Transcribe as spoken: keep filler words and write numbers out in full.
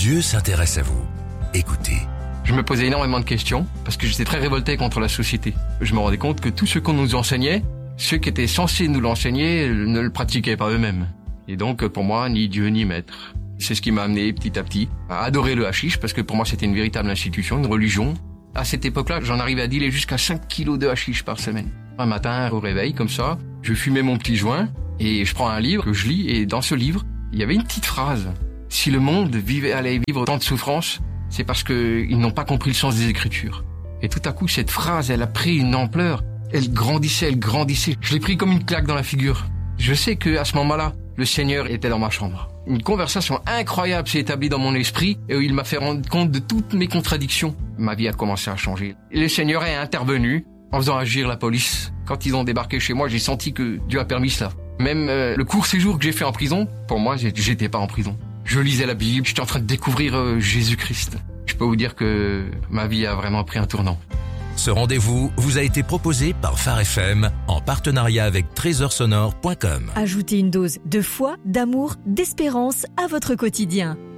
Dieu s'intéresse à vous. Écoutez. Je me posais énormément de questions parce que j'étais très révolté contre la société. Je me rendais compte que tout ce qu'on nous enseignait, ceux qui étaient censés nous l'enseigner ne le pratiquaient pas eux-mêmes. Et donc pour moi, ni Dieu ni maître. C'est ce qui m'a amené petit à petit à adorer le hashish parce que pour moi c'était une véritable institution, une religion. À cette époque-là, j'en arrivais à dealer jusqu'à cinq kilos de hashish par semaine. Un matin, au réveil, comme ça, je fumais mon petit joint et je prends un livre que je lis et dans ce livre, il y avait une petite phrase. Si le monde vivait, allait vivre tant de souffrances, c'est parce qu'ils n'ont pas compris le sens des Écritures. Et tout à coup, cette phrase, elle a pris une ampleur. Elle grandissait, elle grandissait. Je l'ai pris comme une claque dans la figure. Je sais que à ce moment-là, le Seigneur était dans ma chambre. Une conversation incroyable s'est établie dans mon esprit et il m'a fait rendre compte de toutes mes contradictions. Ma vie a commencé à changer. Et le Seigneur est intervenu en faisant agir la police. Quand ils ont débarqué chez moi, j'ai senti que Dieu a permis cela. Même euh, le court séjour que j'ai fait en prison, pour moi, j'étais pas en prison. Je lisais la Bible, j'étais en train de découvrir euh, Jésus-Christ. Je peux vous dire que ma vie a vraiment pris un tournant. Ce rendez-vous vous a été proposé par Phare F M en partenariat avec trésor sonore point com. Ajoutez une dose de foi, d'amour, d'espérance à votre quotidien.